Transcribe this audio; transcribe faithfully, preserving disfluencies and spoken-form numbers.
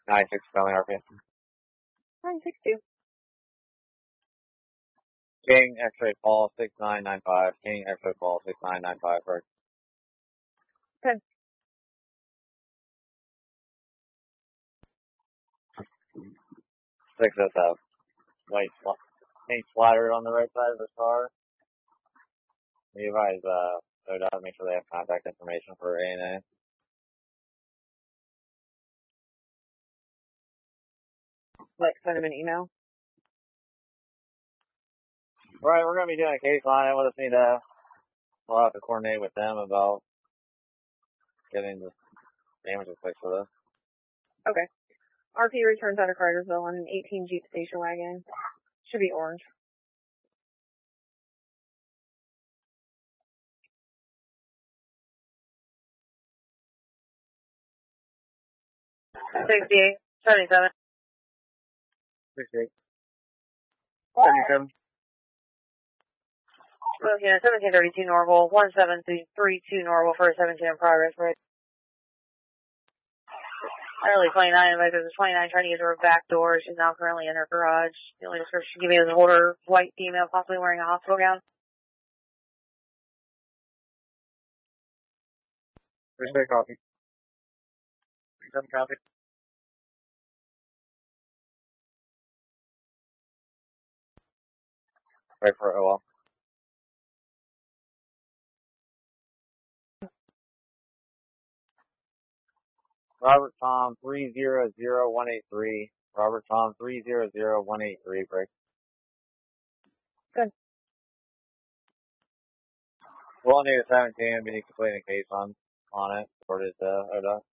nine six spelling R P. nine six two. King X-ray Paul six nine nine five. King X-ray Paul six nine nine five. First. Good. Six S F. White sl- paint splattered on the right side of the car. You advise uh O D O T, make sure they have contact information for A and A. Like, send him an email. Right, we're gonna be doing a case on it. We'll just need to we'll have to coordinate with them about getting the damages fixed for this. Okay. R P returns out of Cartersville on an eighteen Jeep station wagon. Should be orange. sixty-eight, seventy-seven. Sixty-eight. Seventy-seven. Okay, seventeen thirty-two Norval, one seven three two Norval for a seventeen in progress, right? Early twenty-nine, but there's a twenty-nine trying to use her back door. She's now currently in her garage. The only description she gave me was an older white female, possibly wearing a hospital gown. Respect copy. Seven copy. Right for O L. Robert Tom three zero zero one eight three. Robert Tom three zero zero one eight three. Break. Good. We'll need a seventeen. We need to complete a case on on it. Or is uh O D O T.